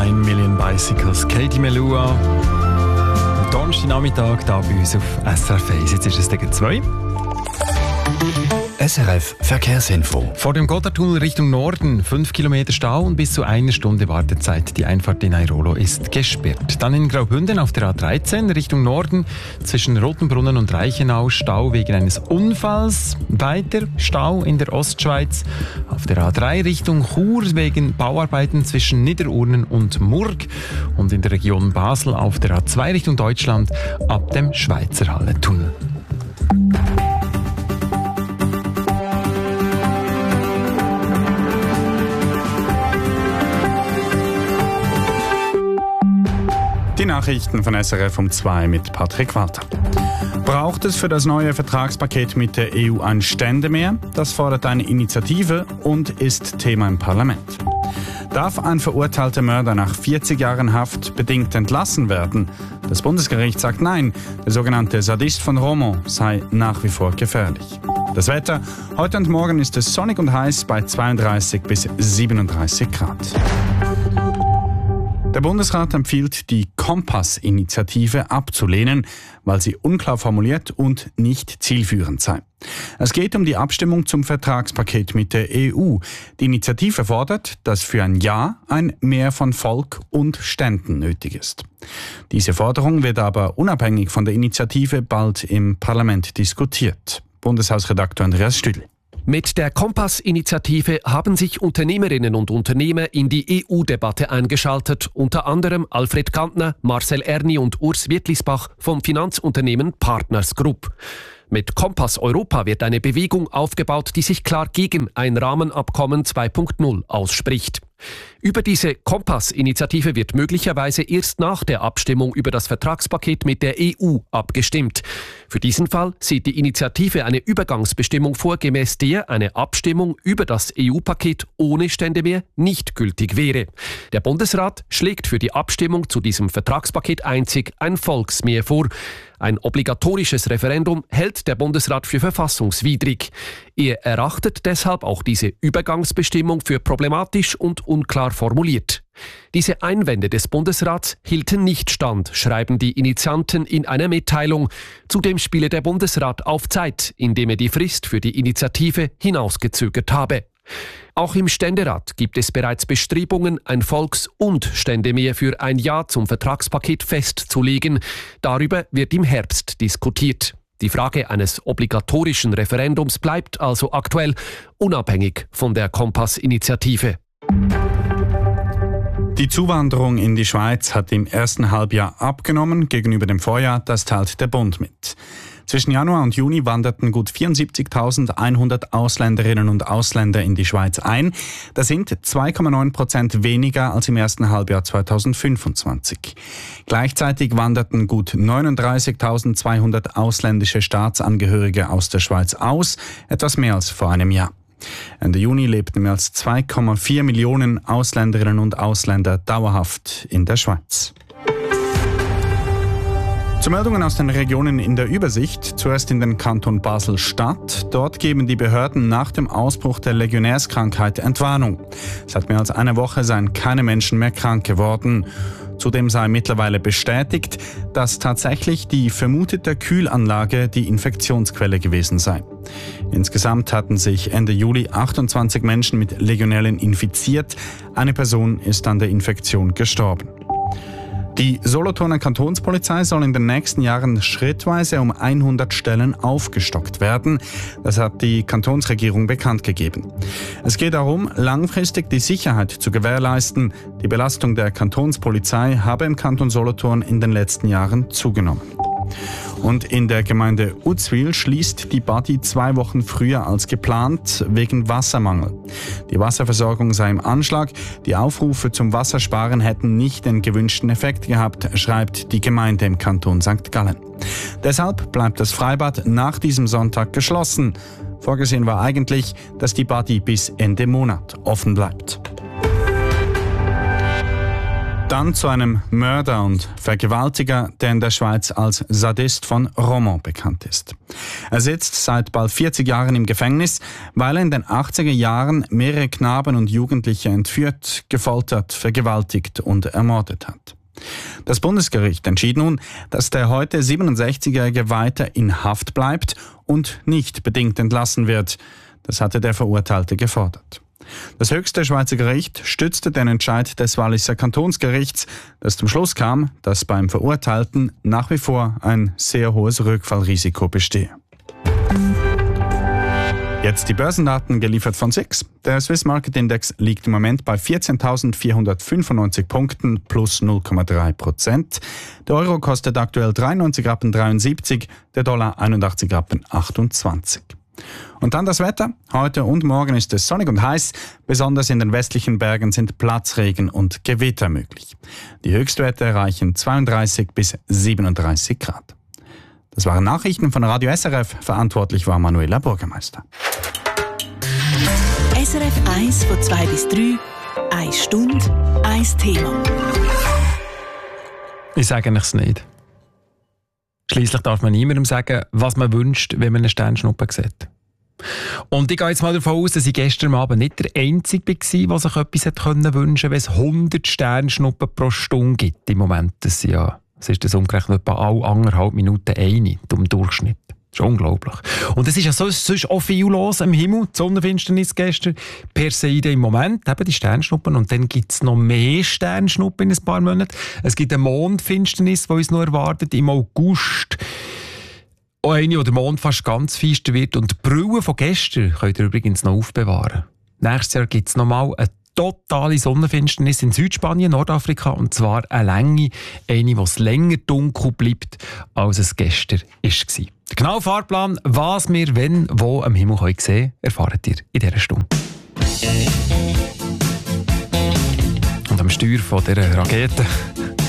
1 Million Bicycles, Katie Melua. Donnerstagnachmittag hier bei uns auf SRF 1. Jetzt ist es gegen 2. SRF Verkehrsinfo. Vor dem Gotthardtunnel Richtung Norden 5 Kilometer Stau und bis zu 1 Stunde Wartezeit. Die Einfahrt in Airolo ist gesperrt. Dann in Graubünden auf der A13 Richtung Norden zwischen Rotenbrunnen und Reichenau Stau wegen eines Unfalls. Weiter Stau in der Ostschweiz. Auf der A3 Richtung Chur wegen Bauarbeiten zwischen Niederurnen und Murg. Und in der Region Basel auf der A2 Richtung Deutschland ab dem Schweizerhalle-Tunnel. Die Nachrichten von SRF um 2 mit Patrick Walter. Braucht es für das neue Vertragspaket mit der EU ein Ständemehr? Das fordert eine Initiative und ist Thema im Parlament. Darf ein verurteilter Mörder nach 40 Jahren Haft bedingt entlassen werden? Das Bundesgericht sagt nein. Der sogenannte Sadist von Romont sei nach wie vor gefährlich. Das Wetter. Heute und morgen ist es sonnig und heiß bei 32 bis 37 Grad. Der Bundesrat empfiehlt, die Kompass-Initiative abzulehnen, weil sie unklar formuliert und nicht zielführend sei. Es geht um die Abstimmung zum Vertragspaket mit der EU. Die Initiative fordert, dass für ein Ja ein Mehr von Volk und Ständen nötig ist. Diese Forderung wird aber unabhängig von der Initiative bald im Parlament diskutiert. Bundeshausredakteur Andreas Stüdl. Mit der Kompass-Initiative haben sich Unternehmerinnen und Unternehmer in die EU-Debatte eingeschaltet, unter anderem Alfred Kantner, Marcel Erni und Urs Wittlisbach vom Finanzunternehmen Partners Group. Mit Kompass Europa wird eine Bewegung aufgebaut, die sich klar gegen ein Rahmenabkommen 2.0 ausspricht. Über diese Kompass-Initiative wird möglicherweise erst nach der Abstimmung über das Vertragspaket mit der EU abgestimmt. Für diesen Fall sieht die Initiative eine Übergangsbestimmung vor, gemäß der eine Abstimmung über das EU-Paket ohne Ständemehr nicht gültig wäre. Der Bundesrat schlägt für die Abstimmung zu diesem Vertragspaket einzig ein Volksmehr vor. Ein obligatorisches Referendum hält der Bundesrat für verfassungswidrig. Er erachtet deshalb auch diese Übergangsbestimmung für problematisch und unklar formuliert. Diese Einwände des Bundesrats hielten nicht stand, schreiben die Initianten in einer Mitteilung. Zudem spiele der Bundesrat auf Zeit, indem er die Frist für die Initiative hinausgezögert habe. Auch im Ständerat gibt es bereits Bestrebungen, ein Volks- und Ständemehr für ein Ja zum Vertragspaket festzulegen. Darüber wird im Herbst diskutiert. Die Frage eines obligatorischen Referendums bleibt also aktuell, unabhängig von der Kompass-Initiative. Die Zuwanderung in die Schweiz hat im ersten Halbjahr abgenommen gegenüber dem Vorjahr, das teilt der Bund mit. Zwischen Januar und Juni wanderten gut 74.100 Ausländerinnen und Ausländer in die Schweiz ein. Das sind 2,9% weniger als im ersten Halbjahr 2025. Gleichzeitig wanderten gut 39.200 ausländische Staatsangehörige aus der Schweiz aus, etwas mehr als vor einem Jahr. Ende Juni lebten mehr als 2,4 Millionen Ausländerinnen und Ausländer dauerhaft in der Schweiz. Zu Meldungen aus den Regionen in der Übersicht. Zuerst in den Kanton Basel-Stadt. Dort geben die Behörden nach dem Ausbruch der Legionärskrankheit Entwarnung. Seit mehr als einer Woche seien keine Menschen mehr krank geworden. Zudem sei mittlerweile bestätigt, dass tatsächlich die vermutete Kühlanlage die Infektionsquelle gewesen sei. Insgesamt hatten sich Ende Juli 28 Menschen mit Legionellen infiziert. Eine Person ist an der Infektion gestorben. Die Solothurner Kantonspolizei soll in den nächsten Jahren schrittweise um 100 Stellen aufgestockt werden. Das hat die Kantonsregierung bekannt gegeben. Es geht darum, langfristig die Sicherheit zu gewährleisten. Die Belastung der Kantonspolizei habe im Kanton Solothurn in den letzten Jahren zugenommen. Und in der Gemeinde Uzwil schließt die Badi 2 Wochen früher als geplant wegen Wassermangel. Die Wasserversorgung sei im Anschlag. Die Aufrufe zum Wassersparen hätten nicht den gewünschten Effekt gehabt, schreibt die Gemeinde im Kanton St. Gallen. Deshalb bleibt das Freibad nach diesem Sonntag geschlossen. Vorgesehen war eigentlich, dass die Badi bis Ende Monat offen bleibt. Dann zu einem Mörder und Vergewaltiger, der in der Schweiz als Sadist von Romont bekannt ist. Er sitzt seit bald 40 Jahren im Gefängnis, weil er in den 80er Jahren mehrere Knaben und Jugendliche entführt, gefoltert, vergewaltigt und ermordet hat. Das Bundesgericht entschied nun, dass der heute 67-Jährige weiter in Haft bleibt und nicht bedingt entlassen wird. Das hatte der Verurteilte gefordert. Das höchste Schweizer Gericht stützte den Entscheid des Walliser Kantonsgerichts, das zum Schluss kam, dass beim Verurteilten nach wie vor ein sehr hohes Rückfallrisiko bestehe. Jetzt die Börsendaten geliefert von SIX. Der Swiss Market Index liegt im Moment bei 14.495 Punkten plus 0,3%. Der Euro kostet aktuell 93,73 Rappen, der Dollar 81,28 Rappen. Und dann das Wetter. Heute und morgen ist es sonnig und heiß. Besonders in den westlichen Bergen sind Platzregen und Gewitter möglich. Die Höchstwerte erreichen 32 bis 37 Grad. Das waren Nachrichten von Radio SRF. Verantwortlich war Manuela Bürgermeister. SRF 1 von 2 bis 3. 1 Stunde, 1 Thema. Ich sage es nicht. Schliesslich darf man niemandem sagen, was man wünscht, wenn man eine Sternschnuppe sieht. Und ich gehe jetzt mal davon aus, dass ich gestern Abend nicht der Einzige war, der sich etwas hätte wünschen können, wenn es 100 Sternschnuppen pro Stunde gibt im Moment. Das ist das umgerechnet etwa alle 1,5 Minuten eine im Durchschnitt. Das ist unglaublich. Und es ist ja sonst auch viel los am Himmel. Die Sonnenfinsternis gestern, Perseide im Moment, eben die Sternschnuppen. Und dann gibt es noch mehr Sternschnuppen in ein paar Monaten. Es gibt eine Mondfinsternis, die uns noch erwartet im August. Auch eine, wo der Mond fast ganz finster wird. Und die Brille von gestern könnt ihr übrigens noch aufbewahren. Nächstes Jahr gibt es nochmal eine totale Sonnenfinsternis in Südspanien, Nordafrika, und zwar eine Länge, eine, die länger dunkel bleibt, als es gestern war. Der genaue Fahrplan, was wir wenn, wo am Himmel sehen können, erfahrt ihr in dieser Stunde. Und am Steuer von dieser Rakete